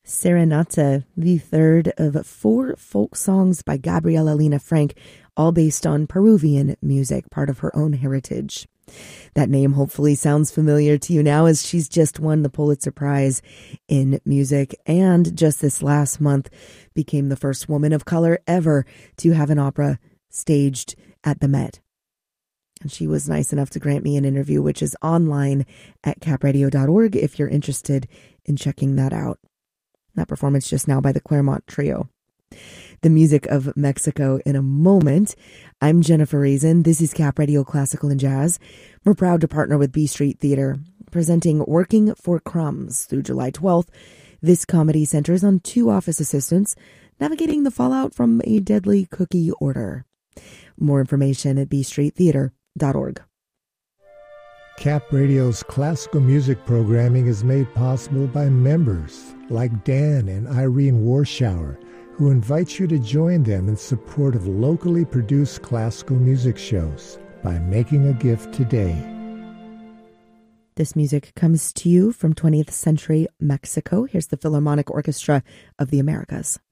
Serenata, the third of 4 folk songs by Gabriela Lina Frank, all based on Peruvian music, part of her own heritage. That name hopefully sounds familiar to you now, as she's just won the Pulitzer Prize in music, and just this last month became the first woman of color ever to have an opera staged at the Met. And she was nice enough to grant me an interview, which is online at capradio.org if you're interested in checking that out. That performance just now by the Claremont Trio. The music of Mexico in a moment. I'm Jennifer Raisin. This is Cap Radio Classical and Jazz. We're proud to partner with B Street Theater, presenting Working for Crumbs through July 12th. This comedy centers on 2 office assistants navigating the fallout from a deadly cookie order. More information at bstreettheater.org. Cap Radio's classical music programming is made possible by members like Dan and Irene Warschauer, who invite you to join them in support of locally produced classical music shows by making a gift today. This music comes to you from 20th century Mexico. Here's the Philharmonic Orchestra of the Americas.